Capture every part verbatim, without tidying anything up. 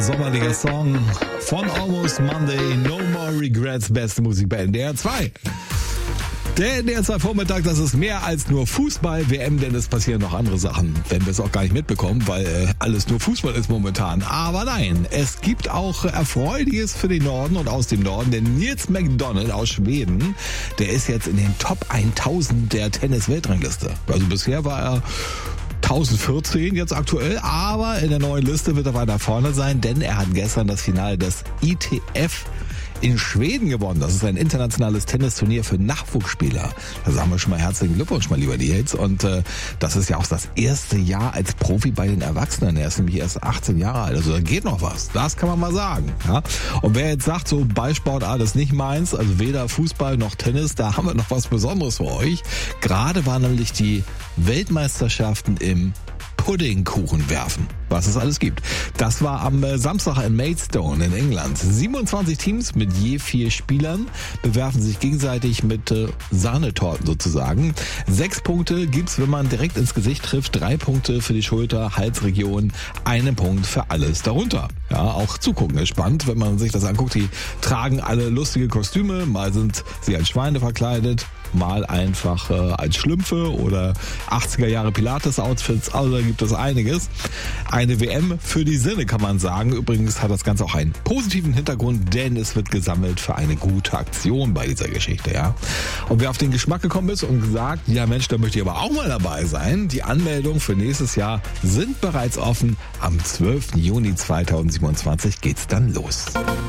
Sommerlicher Song von Almost Monday, No More Regrets, beste Musik bei N D R zwei. Der N D R zwei Vormittag, das ist mehr als nur Fußball, W M, denn es passieren noch andere Sachen, wenn wir es auch gar nicht mitbekommen, weil äh, alles nur Fußball ist momentan. Aber nein, es gibt auch Erfreuliches für den Norden und aus dem Norden, denn Nils McDonald aus Schweden, der ist jetzt in den Top tausend der Tennis-Weltrangliste. Also bisher war er tausendvierzehn jetzt aktuell, aber in der neuen Liste wird er weiter vorne sein, denn er hat gestern das Finale des I T F in Schweden gewonnen. Das ist ein internationales Tennisturnier für Nachwuchsspieler. Da sagen wir schon mal herzlichen Glückwunsch, mein lieber Nils. Und äh, das ist ja auch das erste Jahr als Profi bei den Erwachsenen. Er ist nämlich erst achtzehn Jahre alt. Also da geht noch was. Das kann man mal sagen. Ja? Und wer jetzt sagt, so Ballsportart ist nicht meins, also weder Fußball noch Tennis, da haben wir noch was Besonderes für euch. Gerade waren nämlich die Weltmeisterschaften im Puddingkuchen werfen, was es alles gibt. Das war am Samstag in Maidstone in England. siebenundzwanzig Teams mit je vier Spielern bewerfen sich gegenseitig mit äh, Sahnetorten sozusagen. Sechs Punkte gibt's, wenn man direkt ins Gesicht trifft. Drei Punkte für die Schulter, Halsregion, einen Punkt für alles darunter. Ja, auch zugucken ist spannend, wenn man sich das anguckt. Die tragen alle lustige Kostüme. Mal sind sie als Schweine verkleidet, mal einfach äh, als Schlümpfe oder achtziger Jahre Pilates-Outfits. Also da gibt es einiges. Eine W M für die Sinne, kann man sagen. Übrigens hat das Ganze auch einen positiven Hintergrund, denn es wird gesammelt für eine gute Aktion bei dieser Geschichte. Ja. Und wer auf den Geschmack gekommen ist und gesagt, ja Mensch, da möchte ich aber auch mal dabei sein. Die Anmeldungen für nächstes Jahr sind bereits offen. Am zwölften Juni zweitausendsiebenundzwanzig geht's dann los.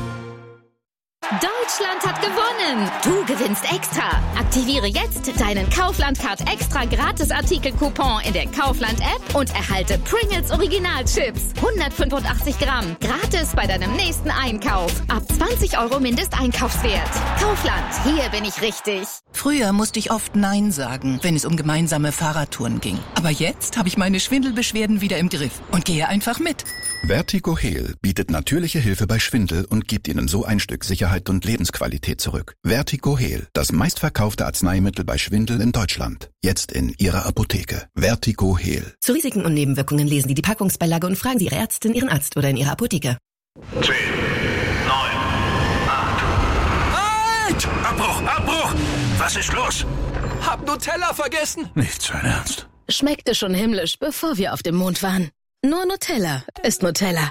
Deutschland hat gewonnen! Du gewinnst extra! Aktiviere jetzt deinen Kaufland-Card extra Gratis-Artikel-Coupon in der Kaufland-App und erhalte Pringles Original-Chips. hundertfünfundachtzig Gramm. Gratis bei deinem nächsten Einkauf. Ab zwanzig Euro Mindesteinkaufswert. Kaufland, hier bin ich richtig. Früher musste ich oft Nein sagen, wenn es um gemeinsame Fahrradtouren ging. Aber jetzt habe ich meine Schwindelbeschwerden wieder im Griff und gehe einfach mit. Vertigo Heal bietet natürliche Hilfe bei Schwindel und gibt Ihnen so ein Stück Sicherheit und Lebensqualität zurück. Vertigo Heal, das meistverkaufte Arzneimittel bei Schwindel in Deutschland. Jetzt in Ihrer Apotheke. Vertigo Heal. Zu Risiken und Nebenwirkungen lesen Sie die Packungsbeilage und fragen Sie Ihre Ärztin, Ihren Arzt oder in Ihrer Apotheke. zehn, neun, acht. Halt! Abbruch, Abbruch! Was ist los? Hab Nutella vergessen. Nicht sein Ernst. Schmeckte schon himmlisch, bevor wir auf dem Mond waren. Nur Nutella ist Nutella.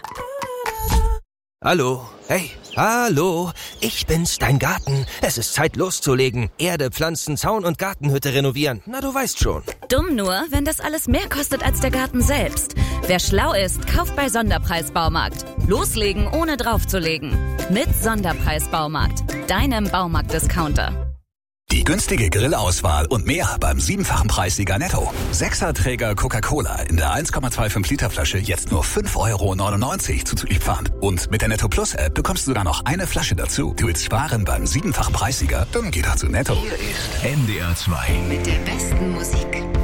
Hallo, hey, hallo, ich bin's, dein Garten. Es ist Zeit loszulegen. Erde, Pflanzen, Zaun und Gartenhütte renovieren. Na, du weißt schon. Dumm nur, wenn das alles mehr kostet als der Garten selbst. Wer schlau ist, kauft bei Sonderpreis Baumarkt. Loslegen, ohne draufzulegen. Mit Sonderpreis Baumarkt, deinem Baumarkt-Discounter. Die günstige Grillauswahl und mehr beim siebenfachen Preissieger Netto. Sechserträger Coca-Cola in der eins Komma fünfundzwanzig Liter Flasche jetzt nur fünf Euro neunundneunzig zuzüglich Pfand. Und mit der Netto Plus App bekommst du sogar noch eine Flasche dazu. Du willst sparen beim siebenfachen Preissieger? Dann geh doch zu Netto. Hier ist N D R zwei. Mit der besten Musik.